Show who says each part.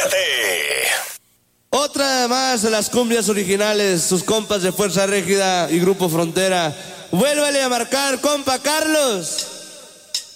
Speaker 1: Otra más de las cumbias originales, sus compas de Fuerza Régida y Grupo Frontera. Vuélvale a marcar, compa Carlos.